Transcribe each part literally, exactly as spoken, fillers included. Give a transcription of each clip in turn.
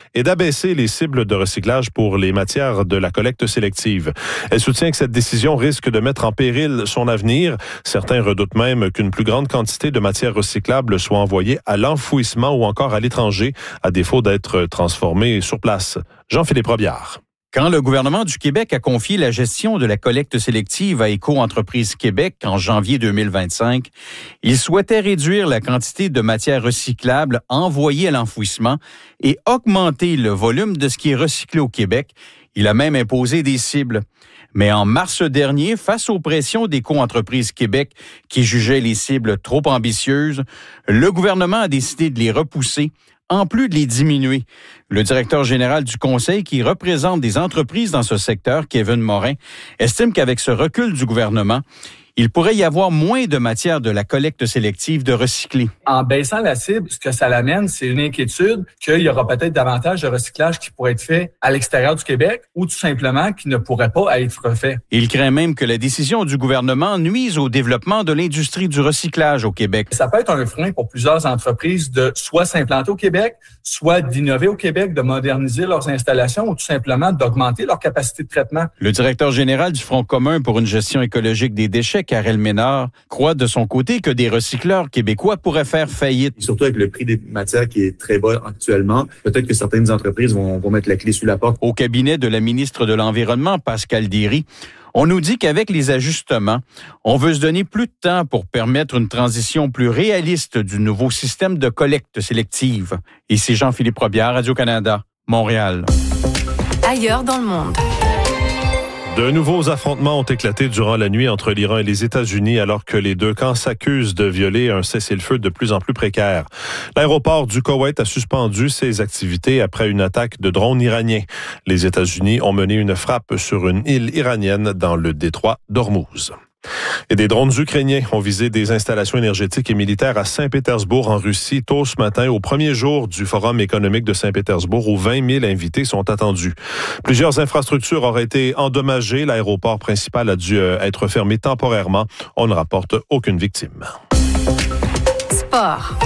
et d'abaisser les cibles de recyclage pour les matières de la collecte sélective. Elle soutient que cette décision risque de mettre en péril son avenir. Certains redoutent même qu'une plus grande quantité de matières recyclables soit envoyée à l'enfouissement ou encore à l'étranger, à défaut d'être transformée sur place. Jean-Philippe Robillard. Quand le gouvernement du Québec a confié la gestion de la collecte sélective à Éco-entreprise Québec en janvier deux mille vingt-cinq, il souhaitait réduire la quantité de matières recyclables envoyées à l'enfouissement et augmenter le volume de ce qui est recyclé au Québec. Il a même imposé des cibles. Mais en mars dernier, face aux pressions d'Éco-entreprise Québec qui jugeait les cibles trop ambitieuses, le gouvernement a décidé de les repousser en plus de les diminuer. Le directeur général du Conseil, qui représente des entreprises dans ce secteur, Kevin Morin, estime qu'avec ce recul du gouvernement, il pourrait y avoir moins de matière de la collecte sélective de recycler. En baissant la cible, ce que ça l'amène, c'est une inquiétude qu'il y aura peut-être davantage de recyclage qui pourrait être fait à l'extérieur du Québec ou tout simplement qui ne pourrait pas être refait. Il craint même que la décision du gouvernement nuise au développement de l'industrie du recyclage au Québec. Ça peut être un frein pour plusieurs entreprises de soit s'implanter au Québec, soit d'innover au Québec, de moderniser leurs installations ou tout simplement d'augmenter leur capacité de traitement. Le directeur général du Front commun pour une gestion écologique des déchets, Karel Ménard, croit de son côté que des recycleurs québécois pourraient faire faillite. Surtout avec le prix des matières qui est très bas actuellement, peut-être que certaines entreprises vont, vont mettre la clé sous la porte. Au cabinet de la ministre de l'Environnement, Pascal Derry, on nous dit qu'avec les ajustements, on veut se donner plus de temps pour permettre une transition plus réaliste du nouveau système de collecte sélective. Ici Jean-Philippe Robillard, Radio-Canada, Montréal. Ailleurs dans le monde. De nouveaux affrontements ont éclaté durant la nuit entre l'Iran et les États-Unis alors que les deux camps s'accusent de violer un cessez-le-feu de plus en plus précaire. L'aéroport du Koweït a suspendu ses activités après une attaque de drones iraniens. Les États-Unis ont mené une frappe sur une île iranienne dans le détroit d'Ormuz. Et des drones ukrainiens ont visé des installations énergétiques et militaires à Saint-Pétersbourg en Russie tôt ce matin au premier jour du Forum économique de Saint-Pétersbourg où vingt mille invités sont attendus. Plusieurs infrastructures auraient été endommagées. L'aéroport principal a dû être fermé temporairement. On ne rapporte aucune victime. Sport.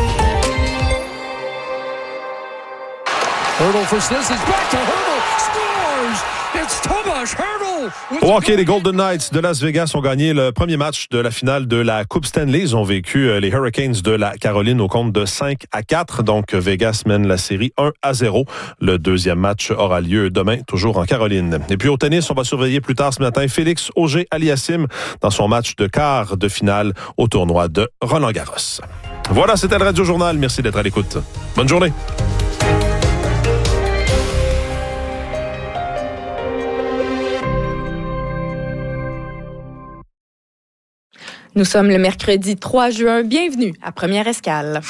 Hurdle for Snizzles, back to Hurdle, scores! It's Tomas Hurdle! Au hockey, les Golden Knights de Las Vegas ont gagné le premier match de la finale de la Coupe Stanley. Ils ont vécu les Hurricanes de la Caroline au compte de cinq à quatre. Donc, Vegas mène la série un à zéro. Le deuxième match aura lieu demain, toujours en Caroline. Et puis au tennis, on va surveiller plus tard ce matin Félix Auger-Aliassime dans son match de quart de finale au tournoi de Roland-Garros. Voilà, c'était le Radio Journal. Merci d'être à l'écoute. Bonne journée. Nous sommes le mercredi trois juin. Bienvenue à Première Escale.